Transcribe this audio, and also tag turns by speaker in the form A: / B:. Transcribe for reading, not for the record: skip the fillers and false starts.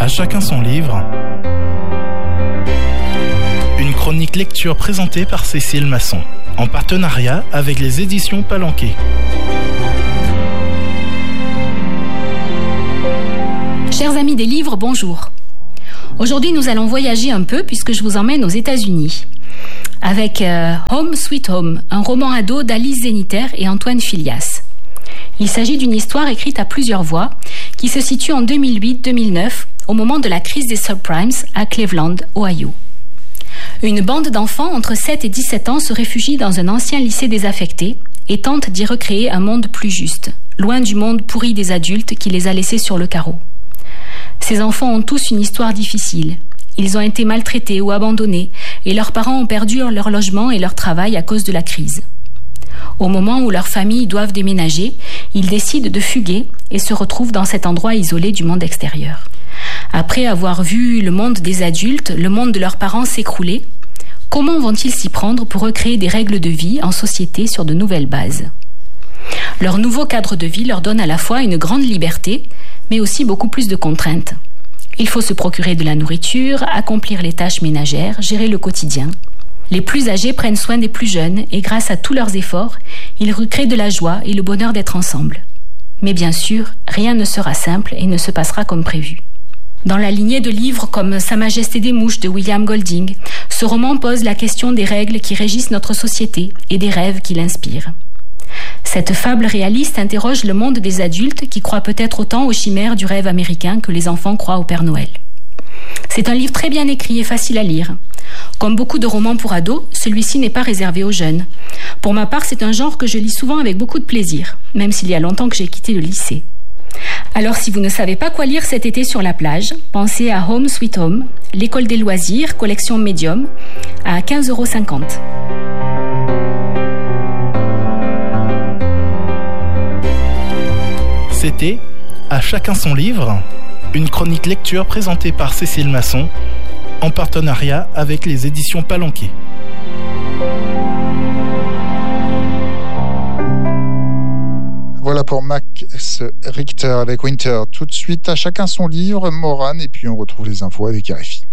A: À chacun son livre. Une chronique lecture présentée par Cécile Masson, en partenariat avec les éditions Palanquet.
B: Chers amis des livres, bonjour. Aujourd'hui, nous allons voyager un peu puisque je vous emmène aux États-Unis avec Home Sweet Home, un roman ado d'Alice Zeniter et Antoine Filias. Il s'agit d'une histoire écrite à plusieurs voix qui se situe en 2008-2009 au moment de la crise des subprimes à Cleveland, Ohio. Une bande d'enfants entre 7 et 17 ans se réfugie dans un ancien lycée désaffecté et tente d'y recréer un monde plus juste, loin du monde pourri des adultes qui les a laissés sur le carreau. Ces enfants ont tous une histoire difficile. Ils ont été maltraités ou abandonnés et leurs parents ont perdu leur logement et leur travail à cause de la crise. Au moment où leurs familles doivent déménager, ils décident de fuguer et se retrouvent dans cet endroit isolé du monde extérieur. Après avoir vu le monde des adultes, le monde de leurs parents s'écrouler, comment vont-ils s'y prendre pour recréer des règles de vie en société sur de nouvelles bases ? Leur nouveau cadre de vie leur donne à la fois une grande liberté, mais aussi beaucoup plus de contraintes. Il faut se procurer de la nourriture, accomplir les tâches ménagères, gérer le quotidien. Les plus âgés prennent soin des plus jeunes et grâce à tous leurs efforts, ils recréent de la joie et le bonheur d'être ensemble. Mais bien sûr, rien ne sera simple et ne se passera comme prévu. Dans la lignée de livres comme Sa Majesté des Mouches de William Golding, ce roman pose la question des règles qui régissent notre société et des rêves qui l'inspirent. Cette fable réaliste interroge le monde des adultes qui croient peut-être autant aux chimères du rêve américain que les enfants croient au Père Noël. C'est un livre très bien écrit et facile à lire. Comme beaucoup de romans pour ados, celui-ci n'est pas réservé aux jeunes. Pour ma part, c'est un genre que je lis souvent avec beaucoup de plaisir, même s'il y a longtemps que j'ai quitté le lycée. Alors si vous ne savez pas quoi lire cet été sur la plage, pensez à Home Sweet Home, l'école des loisirs, collection Medium, à 15,50 €.
A: C'était À chacun son livre, une chronique lecture présentée par Cécile Masson, en partenariat avec les éditions Palanquet.
C: Voilà pour Max Richter avec Winter. Tout de suite, À chacun son livre, Morane, et puis on retrouve les infos avec RFI.